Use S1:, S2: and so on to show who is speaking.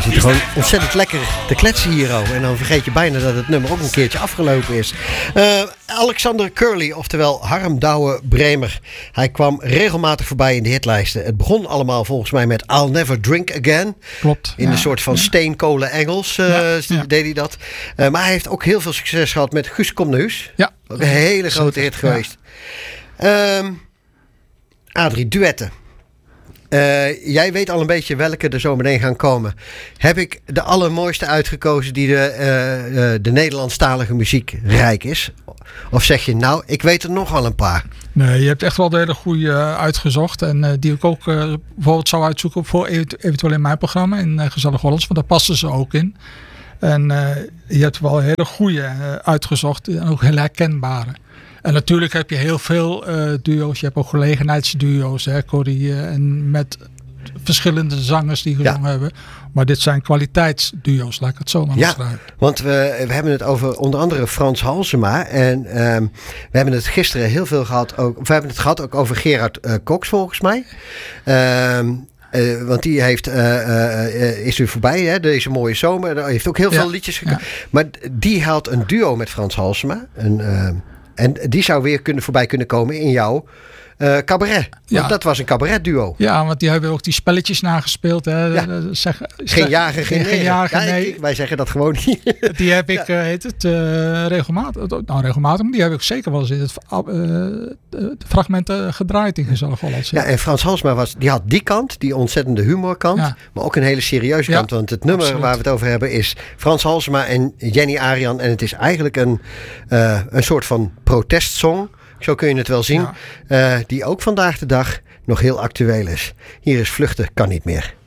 S1: Hij zit gewoon ontzettend lekker te kletsen hier ook. En dan vergeet je bijna dat het nummer ook een keertje afgelopen is. Alexander Curly, oftewel Harm Douwe Bremer. Hij kwam regelmatig voorbij in de hitlijsten. Het begon allemaal volgens mij met I'll Never Drink Again.
S2: Klopt.
S1: In een soort van steenkolen Engels deed hij dat. Maar hij heeft ook heel veel succes gehad met Guus Kom naar Huis.
S2: Ja.
S1: Ook een hele grote hit geweest. Adrie, duetten. Jij weet al een beetje welke er zo meteen gaan komen. Heb ik de allermooiste uitgekozen die de Nederlandstalige muziek rijk is? Of zeg je, nou, ik weet er nog wel een paar.
S2: Nee, je hebt echt wel de hele goede uitgezocht. En die ik ook bijvoorbeeld zou uitzoeken voor eventueel in mijn programma. In Gezellig Hollands, want daar passen ze ook in. En je hebt wel hele goede uitgezocht. En ook heel herkenbare. En natuurlijk heb je heel veel duo's. Je hebt ook gelegenheidsduo's, Corrie, en met verschillende zangers die gezongen hebben. Maar dit zijn kwaliteitsduo's, laat ik het zo maar beschrijven.
S1: Want we hebben het over onder andere Frans Halsema. En we hebben het gisteren heel veel gehad. We hebben het gehad ook over Gerard Cox volgens mij. Want die is weer voorbij, hè, deze mooie zomer. Hij heeft ook heel veel liedjes gekozen. Maar die haalt een duo met Frans Halsema. En die zou weer voorbij kunnen komen in jouw cabaret. Want dat was een cabaretduo.
S2: Ja, want die hebben ook die spelletjes nagespeeld. Hè.
S1: Ja. Geen jager, geen
S2: nee.
S1: Wij zeggen dat gewoon niet.
S2: Die heb ik regelmatig. Nou, regelmatig, maar die heb ik zeker wel eens in het fragmenten gedraaid in Gezellig Hollands.
S1: Ja, en Frans Halsema die had die kant, die ontzettende humorkant. Ja. Maar ook een hele serieuze kant. Want het nummer waar we het over hebben is Frans Halsema en Jenny Arian. En het is eigenlijk een soort van protestsong. Zo kun je het wel zien. Ja. Die ook vandaag de dag nog heel actueel is. Hier is Vluchten kan niet meer.